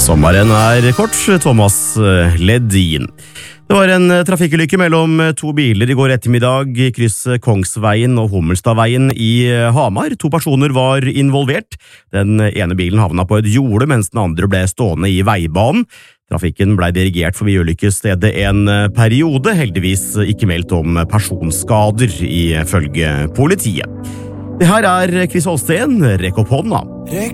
Sommeren kort, Thomas Ledin. Det var en trafikkulykke mellom to biler i går ettermiddag i krysset Kongsveien og Hummelstadveien i Hamar. To personer var involvert. Den ene bilen havna på et jorde, mens den andre ble stående i veibanen. Trafikken ble dirigert forbi ulykkesstedet en periode, heldigvis ikke meldt om personskader ifølge politiet. Det her Chris Holsten, rekk opp hånda.